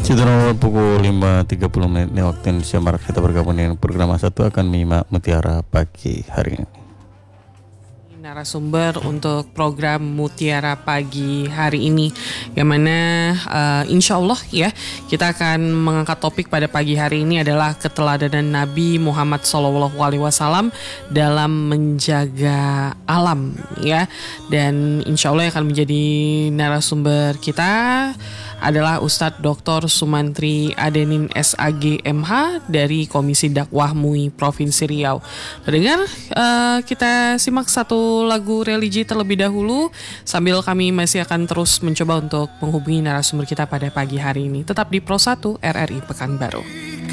Setelah pukul 5.30 menit waktu Indonesia Barat, kita bergabung dengan program satu akan menyimak Mutiara Pagi hari ini. Narasumber untuk program Mutiara Pagi hari ini, yang mana insya Allah ya kita akan mengangkat topik pada pagi hari ini adalah keteladanan Nabi Muhammad SAW dalam menjaga alam ya. Dan insya Allah yang akan menjadi narasumber kita adalah Ustadz Dr. Sumantri Adenin SAG MH dari Komisi Dakwah MUI Provinsi Riau. Pendengar, kita simak satu lagu religi terlebih dahulu sambil kami masih akan terus mencoba untuk menghubungi narasumber kita pada pagi hari ini. Tetap di Pro 1 RRI Pekanbaru.